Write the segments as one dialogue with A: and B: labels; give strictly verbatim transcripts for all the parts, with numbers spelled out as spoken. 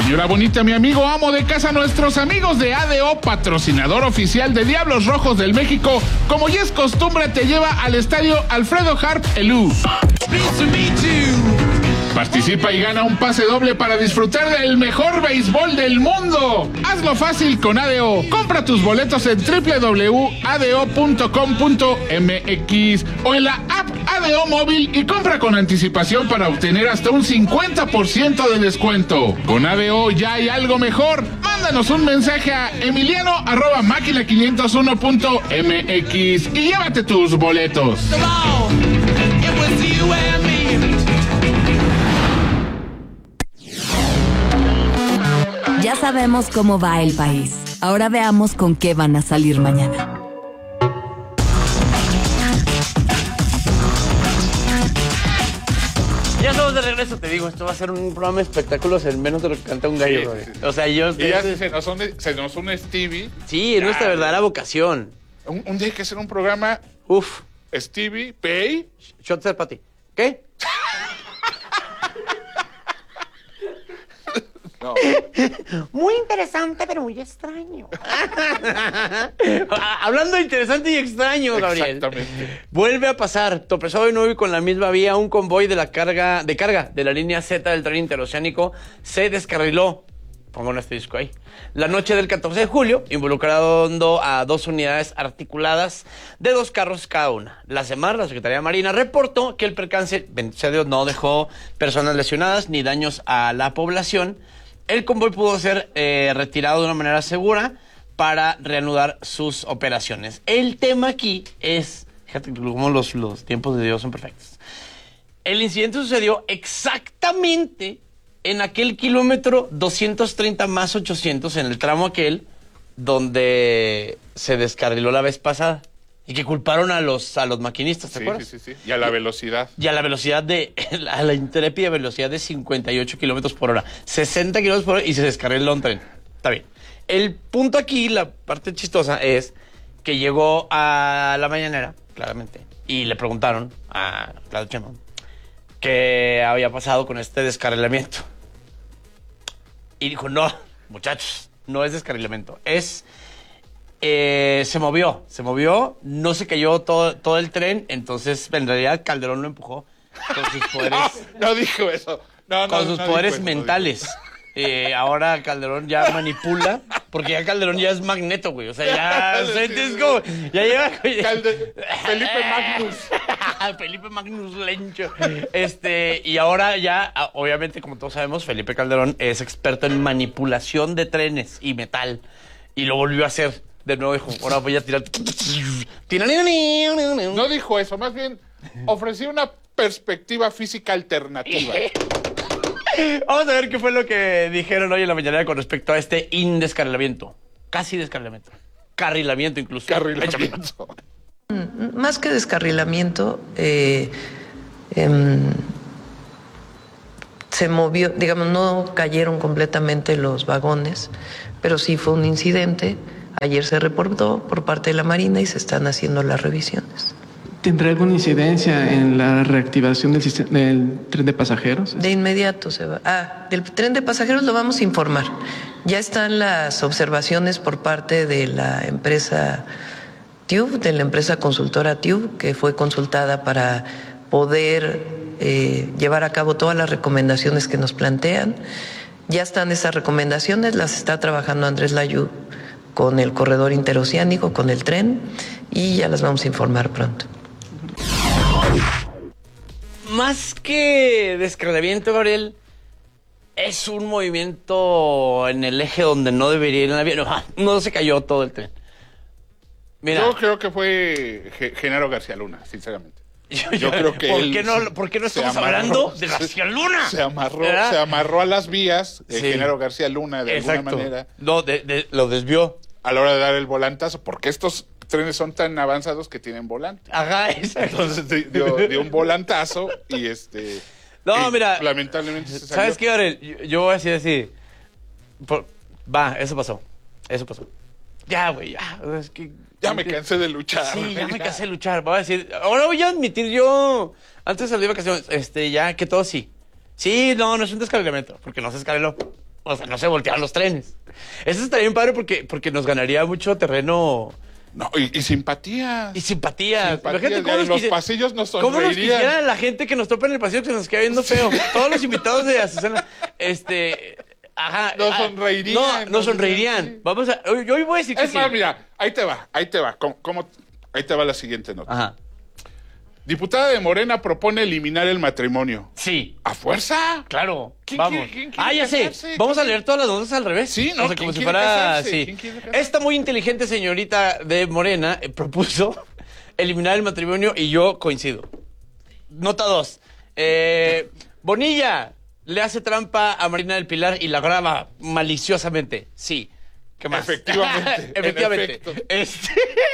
A: Señora bonita, mi amigo amo de casa, nuestros amigos de A D O, patrocinador oficial de Diablos Rojos del México, como ya es costumbre, te lleva al estadio Alfredo Harp Elú. Participa y gana un pase doble para disfrutar del mejor béisbol del mundo. Hazlo fácil con A D O. Compra tus boletos en doble u doble u doble u punto a d o punto com punto m x o en la app A D O Móvil y compra con anticipación para obtener hasta un cincuenta por ciento de descuento. Con A D O ya hay algo mejor. Mándanos un mensaje a emiliano arroba máquina quinientos uno punto m x y llévate tus boletos.
B: Ya sabemos cómo va el país. Ahora veamos con qué van a salir mañana.
C: Ya estamos de regreso, te digo, esto va a ser un programa de espectáculos en menos de lo que canta un gallo. Sí, sí, sí. O sea, yo...
A: Y ya se nos une, se nos une Stevie.
C: Sí, es nuestra verdadera vocación.
A: Un, un día hay que hacer un programa...
C: Uf.
A: Stevie, Pay...
C: Shots para ti. ¿Qué?
A: No.
C: Muy interesante, pero muy extraño. Hablando de interesante y extraño, Gabriel.
A: Exactamente.
C: Vuelve a pasar, tropezado de nuevo y con la misma vía, un convoy de la carga, de carga de la línea Z del tren interoceánico se descarriló. Pongo un asterisco ahí. La noche del catorce de julio, involucrando a dos unidades articuladas de dos carros cada una. La SEMAR, la Secretaría de Marina, reportó que el percance, bendito sea Dios, no dejó personas lesionadas ni daños a la población. El convoy pudo ser eh, retirado de una manera segura para reanudar sus operaciones. El tema aquí es, fíjate cómo los, los tiempos de Dios son perfectos. El incidente sucedió exactamente en aquel kilómetro doscientos treinta más ochocientos, en el tramo aquel donde se descarriló la vez pasada y que culparon a los, a los maquinistas, ¿te
A: sí,
C: acuerdas?
A: Sí, sí, sí. Y a la velocidad.
C: Y a la velocidad de, a la intrépida velocidad de cincuenta y ocho kilómetros por hora. sesenta kilómetros por hora y se descarriló un tren. Está bien. El punto aquí, la parte chistosa, es que llegó a la mañanera, claramente, y le preguntaron a Claudio Sheinbaum qué había pasado con este descarrilamiento. Y dijo, no, muchachos, no es descarrilamiento, es... Eh, se movió, se movió, no se cayó todo, todo el tren, entonces en realidad Calderón lo empujó con sus poderes...
A: No, no dijo eso. No,
C: con
A: no,
C: sus
A: no
C: poderes
A: eso,
C: mentales. No eh, ahora Calderón ya manipula, porque ya Calderón ya es Magneto, güey. O sea, ya... O sea, es como, ya lleva...
A: Calde... Felipe Magnus.
C: Felipe Magnus Lencho. Este, y ahora ya, obviamente, como todos sabemos, Felipe Calderón es experto en manipulación de trenes y metal. Y lo volvió a hacer. De nuevo dijo, ahora voy a tirar...
A: No dijo eso, más bien ofreció una perspectiva física alternativa.
C: Vamos a ver qué fue lo que dijeron hoy en la mañana con respecto a este indescarrilamiento. Casi descarrilamiento. Carrilamiento incluso.
A: Carrilamiento.
D: Más que descarrilamiento, eh, eh, se movió, digamos, no cayeron completamente los vagones, pero sí fue un incidente. Ayer se reportó por parte de la Marina y se están haciendo las revisiones.
E: ¿Tendrá alguna incidencia en la reactivación del, sistema, del tren de pasajeros?
D: De inmediato se va. Ah, del tren de pasajeros lo vamos a informar. Ya están las observaciones por parte de la empresa Tube, de la empresa consultora Tube, que fue consultada para poder eh, llevar a cabo todas las recomendaciones que nos plantean. Ya están esas recomendaciones, las está trabajando Andrés Layud con el corredor interoceánico, con el tren, y ya las vamos a informar pronto.
C: Más que descarrilamiento, Gabriel, es un movimiento en el eje donde no debería ir el avión. No, no se cayó todo el tren. Mira,
A: yo creo que fue Genaro García Luna, sinceramente.
C: Yo, yo, yo creo que ¿por qué no, ¿por qué no estamos amarró, hablando de García Luna?
A: Se amarró, se amarró a las vías de sí. Genaro García Luna de
C: Exacto.
A: alguna manera.
C: No, de, de, lo desvió.
A: A la hora de dar el volantazo, porque estos trenes son tan avanzados que tienen volante.
C: Ajá, exacto.
A: Entonces dio, dio un volantazo y este...
C: No,
A: y
C: mira...
A: lamentablemente se salió.
C: ¿Sabes qué, Gabriel? Yo, yo voy a decir así... Por, va, eso pasó. Eso pasó. Ya, güey, ya. Es que...
A: Ya me cansé de luchar.
C: Sí, ya me cansé de luchar. Voy a decir... Ahora voy a admitir yo... Antes de salir de vacaciones, este, ya que todo sí. Sí, no, no es un descarrilamiento, porque no se descarriló. O sea, no se volteaban los trenes. Eso estaría bien padre porque, porque nos ganaría mucho terreno...
A: No, y, y simpatía.
C: Y simpatía.
A: Simpatía,
C: Imagínate cómo
A: en
C: nos
A: los
C: quisi-
A: pasillos nos
C: ¿Cómo nos
A: sonreirían.
C: quisiera la gente que nos topa en el pasillo que se nos queda viendo feo? Todos los invitados de Azucena, este... Ajá.
A: Nos
C: ah,
A: sonreirían,
C: No, nos
A: nos
C: sonreirían.
A: sí.
C: Vamos a... Yo hoy voy a decir que
A: Es
C: sí.
A: más, mira, ahí te va, ahí te va. ¿Cómo, cómo- ahí te va la siguiente nota.
C: Ajá.
A: Diputada de Morena propone eliminar el matrimonio.
C: Sí.
A: ¿A fuerza?
C: Claro.
A: ¿Quién
C: Vamos.
A: quiere- quién quiere
C: Ah, ya sé.
A: casarse?
C: Vamos a leer todas las notas al revés.
A: Sí, ¿no?
C: O sea,
A: ¿Quién
C: como si
A: quiere
C: fuera...
A: casarse?
C: Sí.
A: ¿Quién quiere casarse?
C: Esta muy inteligente señorita de Morena eh, propuso eliminar el matrimonio y yo coincido. Nota dos. Eh, Bonilla le hace trampa a Marina del Pilar y la graba maliciosamente. Sí. ¿Qué más?
A: Efectivamente, en
C: Efectivamente.
A: efecto.
C: Este...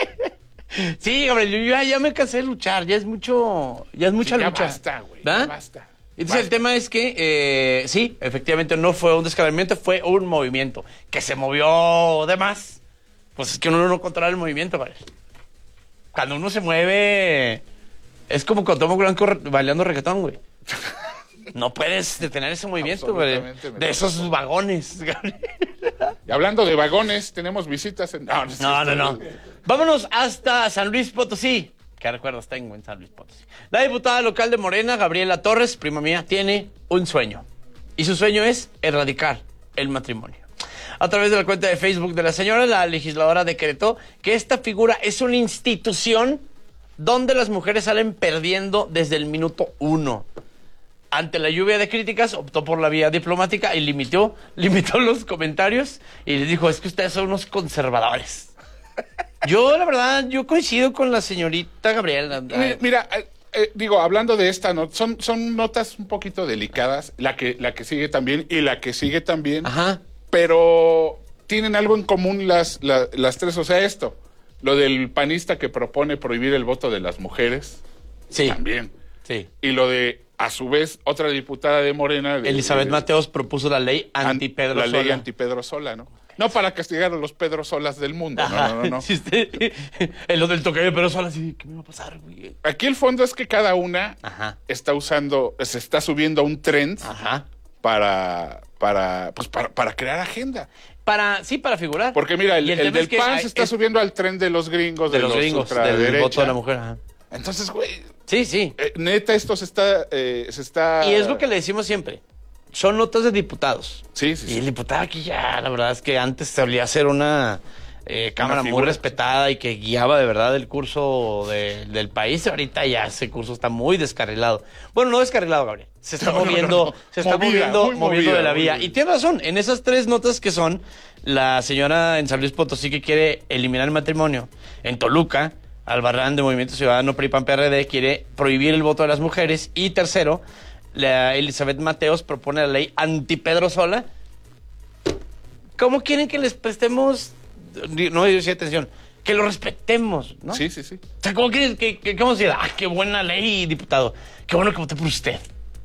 C: Sí, Gabriel, yo ya, ya me cansé de luchar. Ya es mucho... Ya es mucha
A: Ya
C: lucha.
A: basta, güey.
C: ¿verdad?
A: Ya basta.
C: Entonces el tema es que, eh, sí, efectivamente no fue un descargamiento, fue un movimiento que se movió de más. Pues es que uno no controla el movimiento, ¿vale? Cuando uno se mueve, es como cuando tomo Blanco re- bailando reggaetón, güey. No puedes detener ese movimiento, güey.
A: Absolutamente, me
C: De esos
A: tocó.
C: vagones, Gabriel.
A: Y hablando de vagones, tenemos visitas en... No, no, es
C: No, no,
A: cierto.
C: no. Vámonos hasta San Luis Potosí. ¿Qué recuerdos tengo en San Luis Potosí? La diputada local de Morena, Gabriela Torres, prima mía, tiene un sueño. Y su sueño es erradicar el matrimonio. A través de la cuenta de Facebook de la señora, la legisladora decretó que esta figura es una institución donde las mujeres salen perdiendo desde el minuto uno. Ante la lluvia de críticas, optó por la vía diplomática y limitó, limitó los comentarios y les dijo, es que ustedes son unos conservadores. Yo, la verdad, yo coincido con la señorita Gabriela.
A: Mi- Mira, eh, eh, digo, hablando de esta nota, son, son notas un poquito delicadas, la que, la que sigue también y la que sigue también,
C: Ajá.
A: pero tienen algo en común las, la- las tres. O sea, esto, lo del panista que propone prohibir el voto de las mujeres,
C: Sí.
A: también.
C: Sí.
A: Y lo de, a su vez, otra diputada de Morena. de-
C: Elizabeth
A: de-
C: Mateos propuso la ley
A: an-
C: anti-Pedro
A: La ley
C: Sola.
A: anti-Pedro Sola, ¿no? No para castigar a los Pedro Solas del mundo, no,
C: Ajá.
A: no, no. no.
C: Sí, usted- en lo del toque de Pedro Sola, sí, ¿qué me va a pasar, güey?
A: Aquí el fondo es que cada una
C: Ajá.
A: está usando, se está subiendo a un trend
C: Ajá.
A: para, para, pues para, para crear agenda.
C: Para, sí, para figurar.
A: Porque mira, el,
C: Y
A: el
C: tema
A: del
C: es que
A: P A N
C: hay-
A: se está
C: es
A: subiendo al tren de los gringos,
C: de los gringos, del
A: ultraderecha.
C: voto de la mujer. Ajá.
A: Entonces, güey,
C: Sí, sí.
A: eh, neta, esto se está, eh, se está...
C: Y es lo que le decimos siempre. Son notas de diputados.
A: Sí, sí,
C: Y el
A: sí.
C: diputado aquí ya, la verdad es que antes solía ser una eh, cámara muy
A: figura.
C: respetada y que guiaba de verdad el curso de- del país. Ahorita ya ese curso está muy descarrilado. Bueno, no descarrilado, Gabriel. Se está
A: No, no,
C: moviendo,
A: no, no.
C: se está
A: Movida,
C: moviendo,
A: muy
C: moviendo
A: movida,
C: de la
A: muy
C: vía.
A: movida.
C: Y tiene razón, en esas tres notas que son la señora en San Luis Potosí que quiere eliminar el matrimonio, en Toluca, Albarrán de Movimiento Ciudadano P R I P A N P R D quiere prohibir el voto de las mujeres, y tercero, la Elizabeth Mateos propone la ley anti-Pedro Sola. ¿Cómo quieren que les prestemos? No, yo sí, atención. Que lo respetemos, ¿no?
A: Sí, sí, sí.
C: O sea, ¿cómo quieren que, que, que vamos a decir? Ah, qué buena ley, diputado. Qué bueno que voté por usted.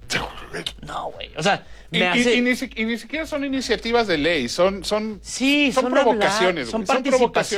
C: No, güey. O sea,
A: Y,
C: me
A: y-
C: hace...
A: y ni, si- y ni siquiera son iniciativas de ley, son, son,
C: Sí,
A: son
C: son
A: provocaciones,
C: hablar, son
A: güey, son provocaciones.